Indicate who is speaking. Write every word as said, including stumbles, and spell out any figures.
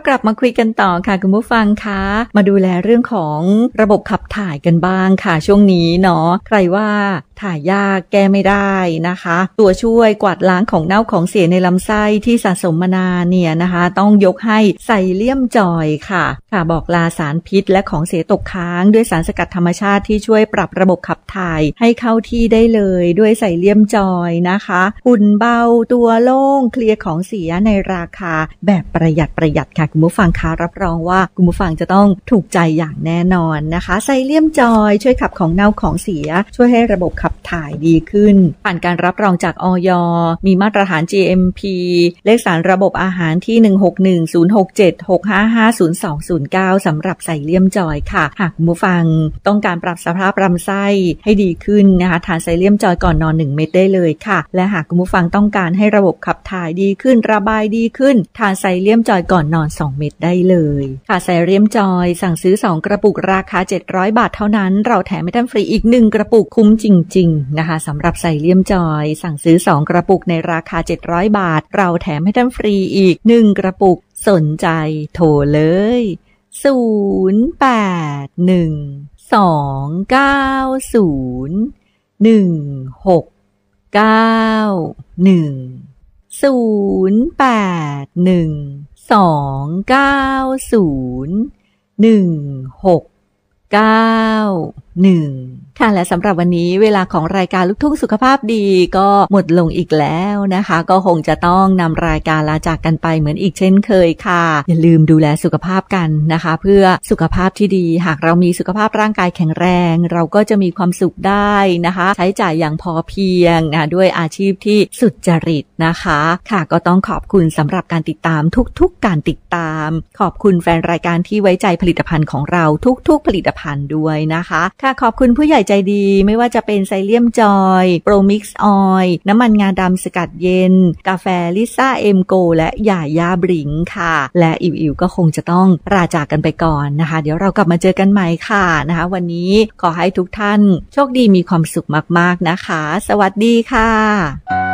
Speaker 1: กลับมาคุยกันต่อค่ะคุณผู้ฟังคะมาดูแลเรื่องของระบบขับถ่ายกันบ้างค่ะช่วงนี้เนาะใครว่าถ่ายยากแก้ไม่ได้นะคะตัวช่วยกวาดล้างของเน่าของเสียในลำไส้ที่สะสมมานานเนี่ยนะคะต้องยกให้ไซเลียมจอยค่ะค่ะบอกลาสารพิษและของเสียตกค้างด้วยสารสกัดธรรมชาติที่ช่วยปรับระบบขับถ่ายให้เข้าที่ได้เลยด้วยไซเลียมจอยนะคะหุ่นเบาตัวโล่งเคลียร์ของเสียในราคาแบบประหยัดประหยัดค่ะคุณผู้ฟังคะรับรองว่าคุณผู้ฟังจะต้องถูกใจอย่างแน่นอนนะคะไซเลียมจอยช่วยขับของเน่าของเสียช่วยให้ระบบขับถ่ายดีขึ้นผ่านการรับรองจากอย.มีมาตรฐาน จี เอ็ม พี เลขสารระบบอาหารที่หนึ่ง หก หนึ่ง ศูนย์ หก เจ็ด หก ห้า ห้า ศูนย์ สอง ศูนย์ เก้าสำหรับไซเลียมจอยค่ะหากคุณผู้ฟังต้องการปรับสภาพลำไส้ให้ดีขึ้นนะคะทานไซเลียมจอยก่อนนอนหนึ่งเม็ดได้เลยค่ะและหากคุณผู้ฟังต้องการให้ระบบขับถ่ายดีขึ้นระบายดีขึ้นทานไซเลียมจอยก่อนนอนสองเม็ดได้เลยค่ะไซเลียมจอยสั่งซื้อสองกระปุกราคาเจ็ดร้อยบาทเท่านั้นเราแถมเมทาฟรีอีกหนึ่งกระปุกคุ้มจริงๆนะคะสำหรับไซเลียมจอยสั่งซื้อสองกระปุกในราคาเจ็ดร้อยบาทเราแถมเมทาฟรีอีกหนึ่งกระปุกสนใจโทรเลยศูนย์ แปด หนึ่ง สอง เก้า ศูนย์ หนึ่ง หก เก้า หนึ่ง ศูนย์ แปด หนึ่ง สอง เก้า ศูนย์ หนึ่ง หก เก้า หนึ่งค่ะและสำหรับวันนี้เวลาของรายการลูกทุ่งสุขภาพดีก็หมดลงอีกแล้วนะคะก็คงจะต้องนำรายการลาจากกันไปเหมือนอีกเช่นเคยค่ะอย่าลืมดูแลสุขภาพกันนะคะเพื่อสุขภาพที่ดีหากเรามีสุขภาพร่างกายแข็งแรงเราก็จะมีความสุขได้นะคะใช้จ่ายอย่างพอเพียงนะด้วยอาชีพที่สุจริตนะคะค่ะก็ต้องขอบคุณสำหรับการติดตามทุกๆการติดตามขอบคุณแฟนรายการที่ไว้ใจผลิตภัณฑ์ของเราทุกๆผลิตภัณฑ์ด้วยนะคะค่ะขอบคุณผู้ใหญ่ใจดีไม่ว่าจะเป็นไซเลียมจอยโปรมิกซ์ออยล์น้ำมันงาดำสกัดเย็นกาแฟลิซ่าเอ็มโกและหย่าย่าบริงค่ะและอิวอิวก็คงจะต้องลาจากกันไปก่อนนะคะเดี๋ยวเรากลับมาเจอกันใหม่ค่ะนะคะวันนี้ขอให้ทุกท่านโชคดีมีความสุขมากๆนะคะสวัสดีค่ะ